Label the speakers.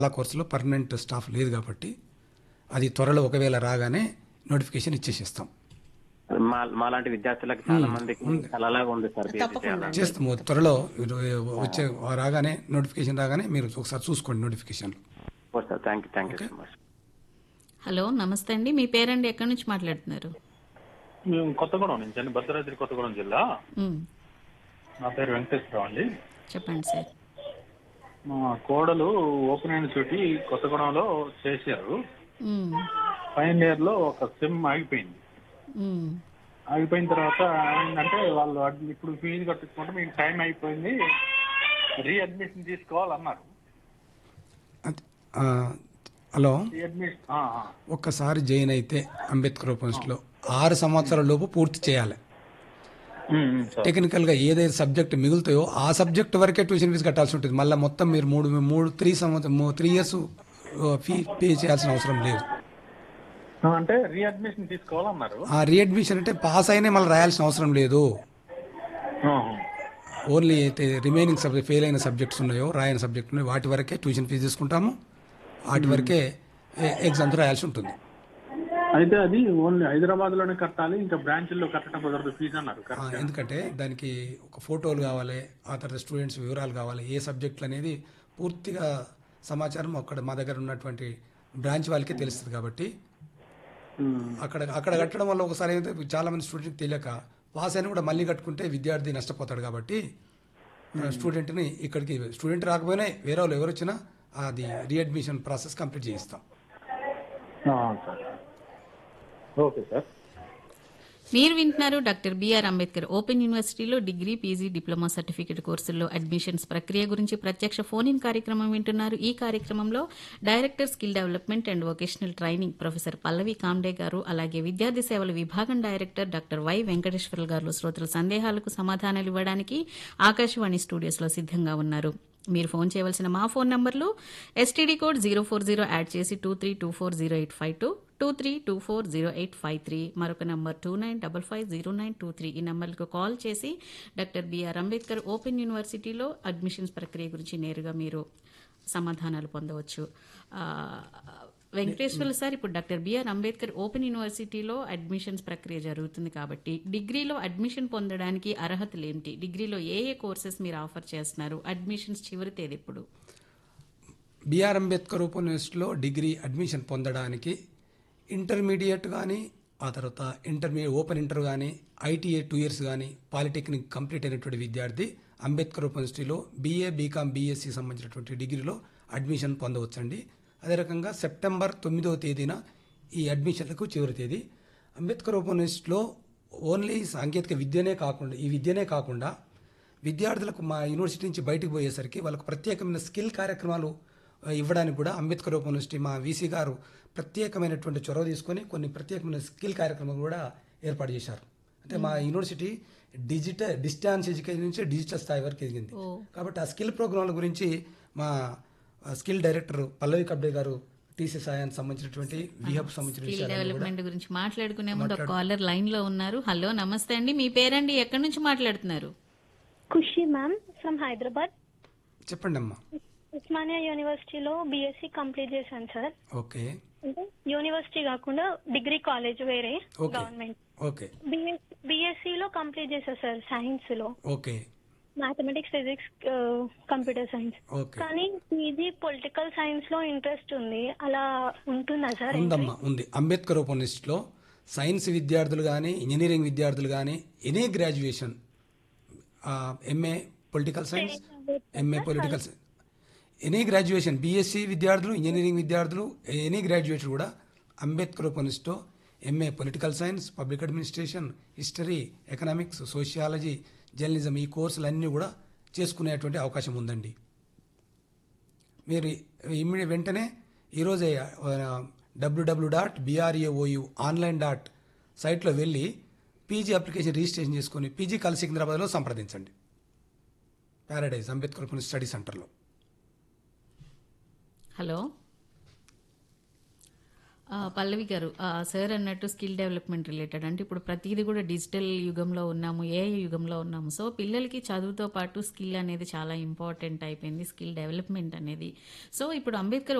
Speaker 1: కోర్సులో permanent staff లేదు కాబట్టి అది త్వరలో ఒకవేళ రాగానే నోటిఫికేషన్ ఇచ్చేసేస్తాం.
Speaker 2: మాలాంటి విద్యార్థులకు చాలా మందికి కలలాగా ఉంది సార్ PhD చేయాలని.
Speaker 1: చేస్తాము త్వరలో వచ్చే రాగానే నోటిఫికేషన్ రాగానే మీరు ఒకసారి చూసుకోండి notification.
Speaker 2: Okay sir, thank you so much.
Speaker 3: Hello, నమస్తే అండి. మీ పేరండి, ఎక్కడి నుంచి మాట్లాడుతున్నారు?
Speaker 4: మేము కొత్తగూడెం నుంచి అండి, భద్రాద్రి కొత్తగూడెం జిల్లా. నా పేరు వెంకటేశ్వరరావు అండి.
Speaker 3: చెప్పండి సార్.
Speaker 4: మా కోడలు ఓపెన్ యూనివర్సిటీ కొత్తగూడెంలో చేశారు. ఫైనల్ ఇయర్ లో ఒక సెమ్ ఆగిపోయింది. ఆగిపోయిన తర్వాత ఏంటంటే వాళ్ళు ఇప్పుడు ఫీజు కట్టించుకుంటే మీకు టైం అయిపోయింది, రీఅడ్మిషన్ తీసుకోవాలన్నారు.
Speaker 1: హలో, ఒక్కసారి జాయిన్ అయితే అంబేద్కర్ ఓపెన్స్లో 6 సంవత్సరాల లోపు పూర్తి చేయాలి. టెక్నికల్గా ఏదైతే సబ్జెక్ట్ మిగులుతాయో ఆ సబ్జెక్ట్ వరకే ట్యూషన్ ఫీజు కట్టాల్సి ఉంటుంది. మళ్ళీ మొత్తం మీరు 3 ఇయర్స్ ఫీ పే చేయాల్సిన అవసరం లేదు.
Speaker 4: అంటే రీఅడ్మిషన్ తీసుకోవాలన్నారు.
Speaker 1: ఆ రీఅడ్మిషన్ అంటే పాస్ అయినా మళ్ళీ రాయాల్సిన అవసరం లేదు. ఓన్లీ అయితే రిమైనింగ్ సబ్జెక్ట్ ఫెయిల్ అయిన సబ్జెక్ట్స్ ఉన్నాయో, రాయని సబ్జెక్ట్ ఉన్నాయో వాటి వరకే ట్యూషన్ ఫీజు తీసుకుంటాము. వాటి వరకే ఎగ్జామ్స్ రాయాల్సి ఉంటుంది.
Speaker 4: అయితే అది ఓన్లీ హైదరాబాద్ లోనే కట్టాలి, ఇంకా బ్రాంచ్ల్లో కట్టడం కుదరదు ఫీజు అన్నారు.
Speaker 1: ఎందుకంటే దానికి ఒక ఫోటోలు కావాలి, ఆ తర్వాత స్టూడెంట్స్ వివరాలు కావాలి, ఏ సబ్జెక్టులు అనేది పూర్తిగా సమాచారం అక్కడ మా దగ్గర ఉన్నటువంటి బ్రాంచ్ వాళ్ళకే తెలుస్తుంది. కాబట్టి అక్కడ కట్టడం వల్ల ఒకసారి అయితే చాలా మంది స్టూడెంట్కి తెలియక పాస్ అయినా కూడా మళ్ళీ కట్టుకుంటే విద్యార్థి నష్టపోతాడు. కాబట్టి స్టూడెంట్ని ఇక్కడికి స్టూడెంట్ రాకపోయినా వేరే వాళ్ళు ఎవరు వచ్చినా అది రీఅడ్మిషన్ ప్రాసెస్ కంప్లీట్ చేయిస్తాం.
Speaker 4: Okay sir.
Speaker 3: మీరు వింటున్నారు డాక్టర్ బిఆర్ అంబేద్కర్ ఓపెన్ యూనివర్సిటీలో డిగ్రీ, పీజీ, డిప్లొమా సర్టిఫికేట్ కోర్సుల్లో అడ్మిషన్స్ ప్రక్రియ గురించి ప్రత్యక్ష ఫోన్ ఇన్ కార్యక్రమం వింటున్నారు. ఈ కార్యక్రమంలో director skill development and vocational training professor Pallavi Comte గారు, అలాగే విద్యార్థి సేవల విభాగం డైరెక్టర్ డాక్టర్ వై వెంకటేశ్వర గారు శ్రోతల సందేహాలకు సమాధానాలు ఇవ్వడానికి ఆకాశవాణి స్టూడియోస్లో సిద్ధంగా ఉన్నారు. మీరు ఫోన్ చేయవలసిన మా ఫోన్ నంబర్లు ఎస్టీడీ కోడ్ 040 యాడ్ చేసి 23240852, 23240853, మరొక నంబర్ 29550923. ఈ నంబర్లకు కాల్ చేసి డాక్టర్ బిఆర్ అంబేద్కర్ ఓపెన్ యూనివర్సిటీలో అడ్మిషన్స్ ప్రక్రియ గురించి నేరుగా మీరు సమాధానాలు పొందవచ్చు. వెంకటేశ్వర్లు సార్, ఇప్పుడు డాక్టర్ బిఆర్ అంబేద్కర్ ఓపెన్ యూనివర్సిటీలో అడ్మిషన్స్ ప్రక్రియ జరుగుతుంది కాబట్టి డిగ్రీలో అడ్మిషన్ పొందడానికి అర్హతలు ఏమిటి? డిగ్రీలో ఏ కోర్సెస్ మీరు ఆఫర్ చేస్తున్నారు? అడ్మిషన్స్ చివరి తేదీ ఎప్పుడు?
Speaker 1: బిఆర్ అంబేద్కర్ ఓపెన్ యూనివర్సిటీలో డిగ్రీ అడ్మిషన్ పొందడానికి ఇంటర్మీడియట్ కానీ, ఆ తర్వాత ఓపెన్ ఇంటర్ కానీ, ITA 2 years కానీ, పాలిటెక్నిక్ కంప్లీట్ అయినటువంటి విద్యార్థి అంబేద్కర్ ఓపెన్ యూనివర్సిటీలో BA, BCom, BSc సంబంధించినటువంటి డిగ్రీలో అడ్మిషన్ పొందవచ్చండి. అదే రకంగా సెప్టెంబర్ 9వ తేదీన ఈ అడ్మిషన్లకు చివరి తేదీ. అంబేద్కర్ ఓపెన్ యూనివర్సిటీలో ఓన్లీ సాంకేతిక విద్యనే కాకుండా విద్యార్థులకు మా యూనివర్సిటీ నుంచి బయటకు పోయేసరికి వాళ్ళకు ప్రత్యేకమైన స్కిల్ కార్యక్రమాలు ఇవ్వడానికి కూడా అంబేద్కర్ ఓపెన్ యూనివర్సిటీ మా VC గారు ప్రత్యేకమైనటువంటి చొరవ తీసుకొని కొన్ని ప్రత్యేకమైన స్కిల్ కార్యక్రమాలు కూడా ఏర్పాటు చేశారు. అంటే మా యూనివర్సిటీ డిస్టాన్స్ ఎడ్యుకేషన్ నుంచి డిజిటల్ స్థాయి వరకు ఎదిగింది. కాబట్టి ఆ స్కిల్ ప్రోగ్రాంల గురించి మా స్కిల్ డైరెక్టర్ పల్లవి కబ్డే గారు టీసీ సాయానికి సంబంధించినటువంటి విహబ్ సంబంధించిన
Speaker 3: డెవలప్మెంట్ గురించి మాట్లాడుకునే ముందు ఒక కాలర్ లైన్ లో ఉన్నారు. హలో, నమస్తే అండి. మీ పేరండి, ఎక్కడి నుంచి మాట్లాడుతున్నారు?
Speaker 5: ఖుషి మ్యామ్ ఫ్రమ్ హైదరాబాద్.
Speaker 1: చెప్పండి అమ్మా.
Speaker 5: ఉస్మానియా యూనివర్సిటీలో BSc కంప్లీట్ చేశాను సార్.
Speaker 1: ఓకే.
Speaker 5: అంటే యూనివర్సిటీ కాకుండా డిగ్రీ కాలేజ్ వేరే గవర్నమెంట్.
Speaker 1: ఓకే.
Speaker 5: BSc లో కంప్లీట్ చేశా సార్, సైన్స్ లో.
Speaker 1: Okay.
Speaker 5: Mathematics, physics, computer science. కానీ పీజీ పొలిటికల్ సైన్స్ లో ఇంట్రెస్ట్ ఉంది, అలా ఉంటుందా సార్?
Speaker 1: ఉందమ్మా, ఉంది. అంబేద్కర్ ఓపెన్ యూనివర్సిటీలో సైన్స్ విద్యార్థులు కానీ, ఇంజనీరింగ్ విద్యార్థులు కానీ, any graduation, MA political science, MA political science, any graduation, BSc విద్యార్థులు, ఇంజనీరింగ్ విద్యార్థులు, ఎనీ గ్రాడ్యుయేషన్ కూడా అంబేద్కర్ ఓపెన్ యూనివర్సిటీలో MA political science, public administration, history, economics, sociology, journalism ఈ కోర్సులన్నీ కూడా చేసుకునేటువంటి అవకాశం ఉందండి. మీరు వెంటనే ఈరోజే www.braou ఆన్లైన్ సైట్లో వెళ్ళి పీజీ అప్లికేషన్ రిజిస్ట్రేషన్ చేసుకొని పీజీ కాలేజ్ సికింద్రాబాద్లో సంప్రదించండి. ప్యారడైజ్ అంబేద్కర్ ఓపెన్ స్టడీ సెంటర్లో.
Speaker 3: హలో, పల్లవి గారు, సార్ అన్నట్టు స్కిల్ డెవలప్మెంట్ రిలేటెడ్, అంటే ఇప్పుడు ప్రతిదీ కూడా డిజిటల్ యుగంలో ఉన్నాము, ఏఐ యుగంలో ఉన్నాము. సో పిల్లలకి చదువుతో పాటు స్కిల్ అనేది చాలా ఇంపార్టెంట్ అయిపోయింది, స్కిల్ డెవలప్మెంట్ అనేది. సో ఇప్పుడు అంబేద్కర్